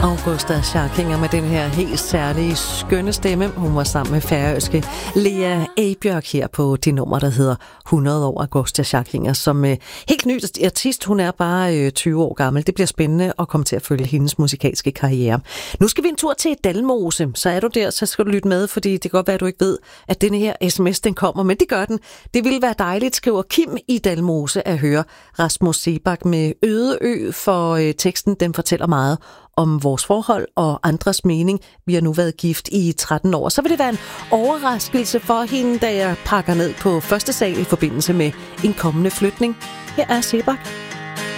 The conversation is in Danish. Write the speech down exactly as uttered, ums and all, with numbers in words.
Augusta Scharkinger med den her helt særlige skønne stemme. Hun var sammen med færøske Lea Eibjørg her på det nummer, der hedder hundrede år. Augusta Scharkinger, som øh, helt ny artist. Hun er bare øh, tyve år gammel. Det bliver spændende at komme til at følge hendes musikalske karriere. Nu skal vi en tur til Dalmose. Så er du der, så skal du lytte med, fordi det kan godt være, at du ikke ved, at denne her sms, den kommer, men det gør den. Det ville være dejligt, skriver Kim i Dalmose, at høre Rasmus Seebach med Øde Ø, for øh, teksten, den fortæller meget om vores forhold og andres mening. Vi har nu været gift i tretten år. Så vil det være en overraskelse for hende, da jeg pakker ned på første sal i forbindelse med en kommende flytning. Her er Seebach.